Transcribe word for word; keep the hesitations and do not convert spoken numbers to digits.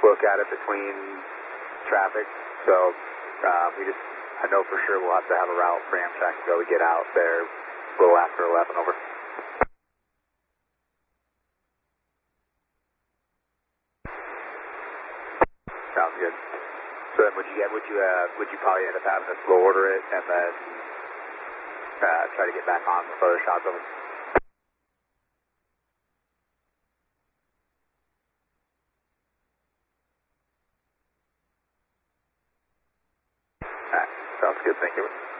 look at it between traffic. So uh, we just, I know for sure we'll have to have a route for Amtrak to be able to get out there a little after eleven, over. Sounds good. So then would you get, would you, uh, would you probably end up having us low order it and then uh, try to get back on with other shots over? Alright, sounds good, thank you.